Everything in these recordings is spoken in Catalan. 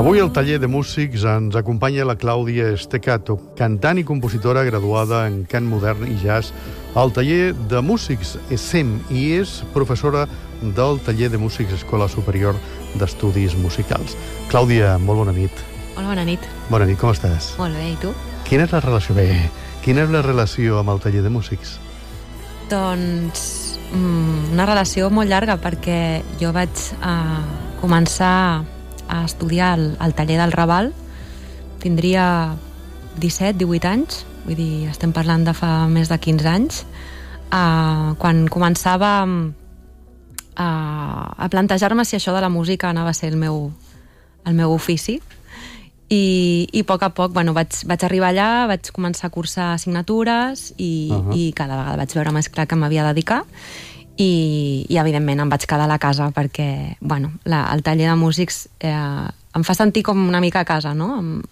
Avui al taller de músics ens acompanya la Clàudia Estecato, cantant i compositora graduada en cant modern i jazz al taller de músics ESSEM i és professora del taller de músics Escola Superior d'Estudis Musicals. Clàudia, molt bona nit. Hola, bona nit. Bona nit, com estàs? Molt bé, i tu? Quina és la relació? Quina és la relació amb el taller de músics? Doncs una relació molt llarga, perquè jo vaig començar a estudiar al taller del Raval. Tindria 17-18 anys, vull dir, estem parlant de fa més de 15 anys, quan començava a plantejar-me si això de la música anava a ser el meu ofici. I a poc, vaig arribar allà, vaig començar a cursar assignatures i cada vegada vaig veure més clar que m'havia de dedicar i evidentment em vaig quedar a la casa perquè, el taller de músics em fa sentir com una mica a casa, no?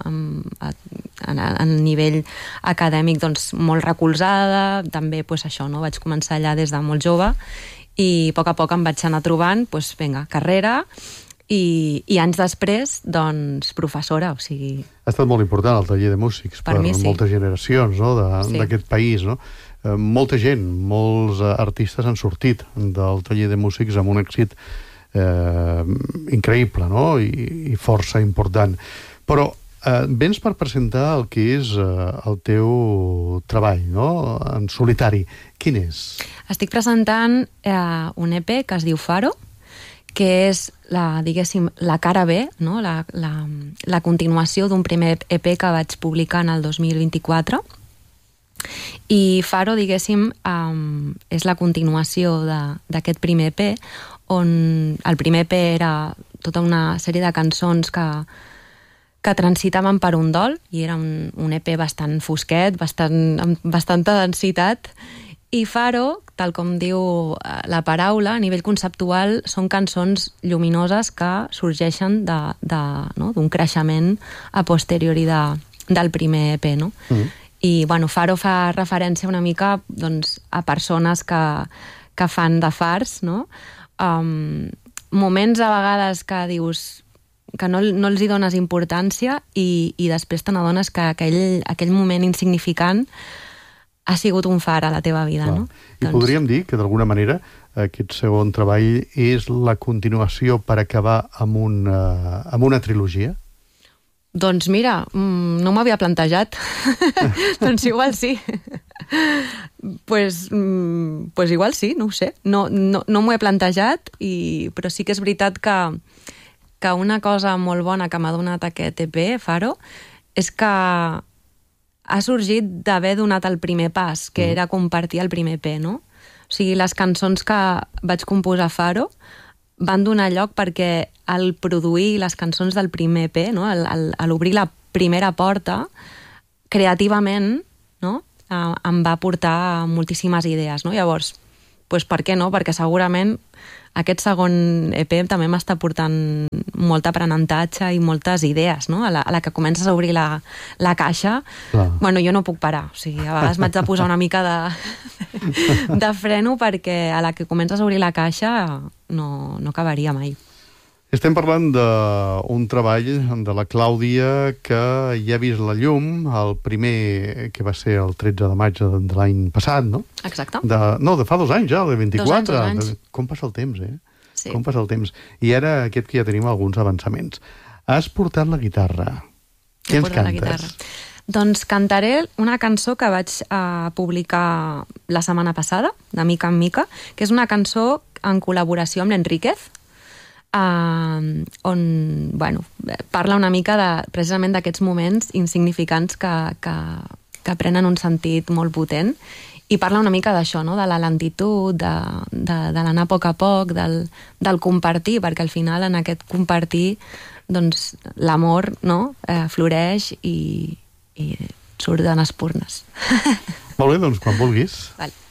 A nivell acadèmic, doncs, molt recolzada, també, això, no? Vaig començar allà des de molt jove i a poc em vaig anar trobant, carrera, i anys després, doncs, professora, o sigui... Ha estat molt important el taller de músics per moltes generacions, no?, d'aquest país, no? Molta gent, molts artistes han sortit del taller de músics amb un èxit increïble, no?, i força important. Però vens per presentar el que és el teu treball, no?, en solitari. Quin és? Estic presentant un EP que es diu Faro, que és la cara B, no? la continuació d'un primer EP que vaig publicar en el 2024. I Faro, és la continuació d'aquest primer EP, on el primer EP era tota una sèrie de cançons que transitaven per un dol, i era un EP bastant fosquet, amb bastanta densitat. I Faro, tal com diu la paraula, a nivell conceptual, són cançons lluminoses que sorgeixen d'un creixement a posteriori del primer EP, no? I, Faro fa referència una mica, doncs, a persones que fan de fars, no? Moments a vegades que dius que no els hi dones importància i després te n'adones que aquell moment insignificant ha sigut un far a la teva vida, no? I podríem dir que, d'alguna manera, aquest segon treball és la continuació per acabar amb una trilogia? Doncs mira, no m'havia plantejat. Doncs igual sí. Pues igual sí, no ho sé. No m'ho he plantejat, però sí que és veritat que una cosa molt bona que m'ha donat aquest EP, Faro, és que ha sorgit d'haver donat el primer pas, que era compartir el primer EP, no? O sigui, les cançons que vaig composar a Faro van donar lloc perquè al produir les cançons del primer EP, no? A l'obrir la primera porta, creativament, no? Em va portar moltíssimes idees, no? Llavors, per què no? Perquè segurament aquest segon EP també m'està portant molt aprenentatge i moltes idees, no? A la que comences a obrir la caixa, jo no puc parar. O sigui, a vegades m'haig de posar una mica de freno perquè a la que comences a obrir la caixa no acabaria mai. Estem parlant d'un treball de la Clàudia que ja ha vist la llum, el primer que va ser el 13 de maig de l'any passat, no? Exacte. De fa 2 anys ja, el 24. 2 anys. Com passa el temps, eh? Sí. Com passa el temps. I ara aquest que ja tenim alguns avançaments. Has portat la guitarra. Què ens cantes? Doncs cantaré una cançó que vaig publicar la setmana passada, de mica en mica, que és una cançó en col·laboració amb l'Enríquez, on parla una mica precisament d'aquests moments insignificants que prenen un sentit molt potent, i parla una mica d'això, no? De la lentitud, de l'anar a poc, del compartir, perquè al final en aquest compartir doncs l'amor, no? Floreix i surten espurnes. Molt bé, doncs quan vulguis. Vale.